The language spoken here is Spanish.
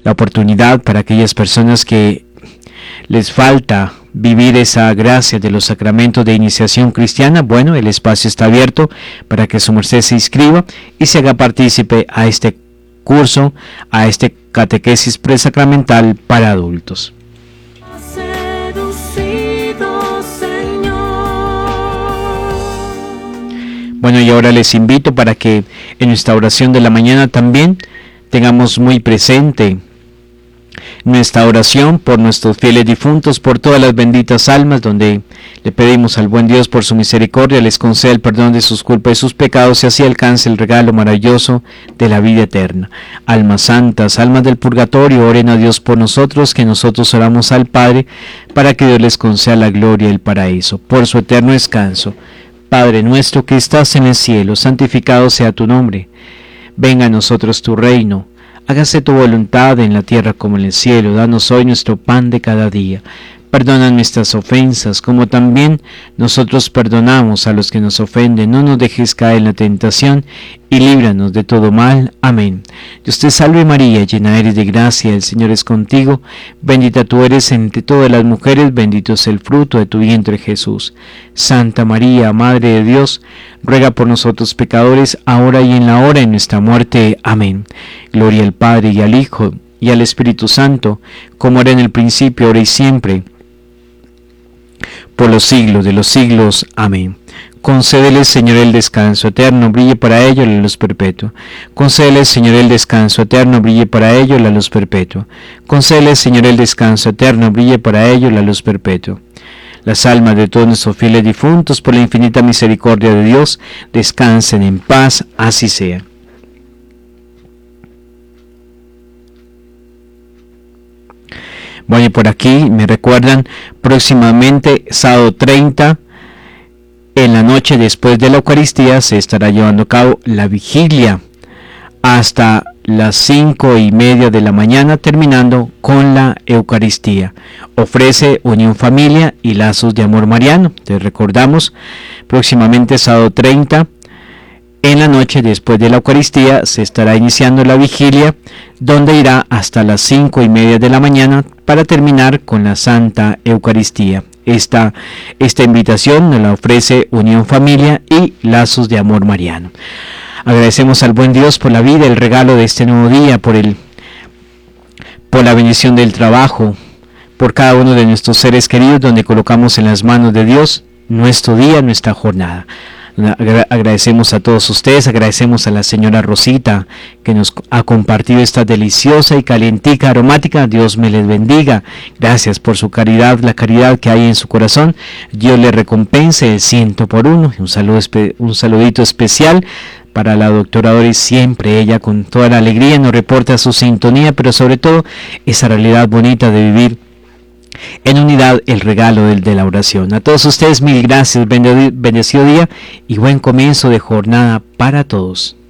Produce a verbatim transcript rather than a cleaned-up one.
la oportunidad para aquellas personas que les falta vivir esa gracia de los sacramentos de iniciación cristiana. Bueno, el espacio está abierto para que su merced se inscriba y se haga partícipe a este curso, a este catequesis presacramental para adultos. Bueno, y ahora les invito para que en nuestra oración de la mañana también tengamos muy presente nuestra oración por nuestros fieles difuntos, por todas las benditas almas, donde le pedimos al buen Dios por su misericordia les conceda el perdón de sus culpas y sus pecados y así alcance el regalo maravilloso de la vida eterna. Almas santas, almas del purgatorio, oren a Dios por nosotros, que nosotros oramos al Padre, para que Dios les conceda la gloria y el paraíso. Por su eterno descanso. Padre nuestro que estás en el cielo, santificado sea tu nombre. Venga a nosotros tu reino. Hágase tu voluntad en la tierra como en el cielo. Danos hoy nuestro pan de cada día. Perdona nuestras ofensas, como también nosotros perdonamos a los que nos ofenden. No nos dejes caer en la tentación, y líbranos de todo mal. Amén. Dios te salve María, llena eres de gracia, el Señor es contigo. Bendita tú eres entre todas las mujeres, bendito es el fruto de tu vientre Jesús. Santa María, Madre de Dios, ruega por nosotros pecadores, ahora y en la hora de nuestra muerte. Amén. Gloria al Padre, y al Hijo, y al Espíritu Santo, como era en el principio, ahora y siempre, por los siglos de los siglos. Amén. Concédele, Señor, el descanso eterno, brille para ellos la luz perpetua. Concédele, Señor, el descanso eterno, brille para ellos la luz perpetua. Concédele, Señor, el descanso eterno, brille para ellos la luz perpetua. Las almas de todos nuestros fieles difuntos, por la infinita misericordia de Dios, descansen en paz, así sea. Bueno, y por aquí me recuerdan, próximamente, sábado treinta, en la noche después de la Eucaristía, se estará llevando a cabo la vigilia hasta las cinco y media de la mañana, terminando con la Eucaristía. Ofrece Unión Familia y Lazos de Amor Mariano. Te recordamos, próximamente sábado treinta, en la noche después de la Eucaristía, se estará iniciando la vigilia, donde irá hasta las cinco y media de la mañana para terminar con la Santa Eucaristía. Esta, esta invitación nos la ofrece Unión Familia y Lazos de Amor Mariano. Agradecemos al buen Dios por la vida, el regalo de este nuevo día, por, el, por la bendición del trabajo, por cada uno de nuestros seres queridos, donde colocamos en las manos de Dios nuestro día, nuestra jornada. Agradecemos a todos ustedes, agradecemos a la señora Rosita que nos ha compartido esta deliciosa y calientica aromática. Dios me les bendiga. Gracias por su caridad, la caridad que hay en su corazón. Dios le recompense el ciento por uno. Un saludo, un saludito especial para la doctora Doris, siempre ella con toda la alegría nos reporta su sintonía, pero sobre todo esa realidad bonita de vivir en unidad, el regalo del de la oración. A todos ustedes mil gracias, bendecido día y buen comienzo de jornada para todos.